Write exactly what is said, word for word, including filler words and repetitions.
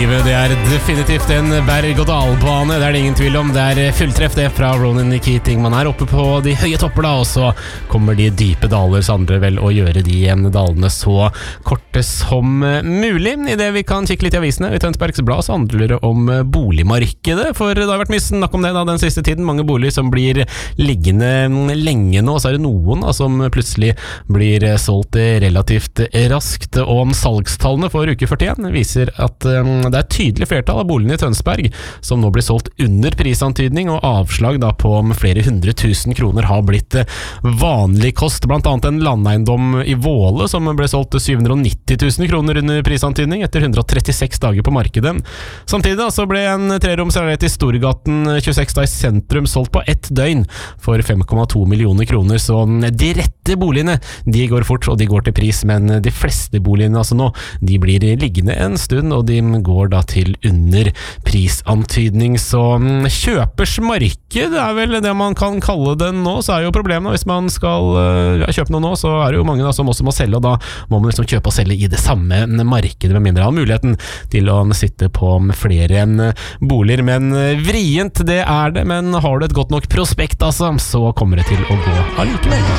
Livet, det er definitivt en berg-og-dal-bane, det er det ingen tvil om. Det er fulltreff det fra Ronan Keating. Man er oppe på de høye topper da, og så kommer de dype daler, så handler det vel å gjøre de dalene så korte som mulig. I det vi kan kikke litt i avisene i Tønsbergs Blad, så handler det om boligmarkedet, for det har vært mye snakk om det da den siste tiden. Mange boliger som blir liggende lenge nå, og så er det noen da, som plutselig blir solgt relativt raskt. Og salgstallene for uke førtien viser at um, det er et tydelig flertall av boligene i Tønsberg som nå blir solgt under prisantydning, og avslag da på om flere hundre tusen kroner har blitt vanlig kost. Blant annet en landeiendom i Våle som ble solgt til syv hundre og nitti tusen kroner under prisantydning etter hundre og trettiseks dager på markedet. Samtidig da, så ble en treroms leilighet i Storgaten tjueseks da i sentrum solgt på ett døgn for fem komma to millioner kroner, så de rette boligene de går fort og de går til pris, men de fleste boligene altså nå, de blir liggende en stund, og de går da til under prisantydning. Så kjøpers marked er vel det man kan kalle det nå. Så er jo problemet hvis man skal ja, kjøpe noe nå, så er det jo mange da, som også må selge, og da må man liksom kjøpe og selge i det samme markedet, med mindre av muligheten til å sitte på flere boliger. Men vrient det er det, men har du et godt nok prospekt altså, så kommer det til å gå allikevel.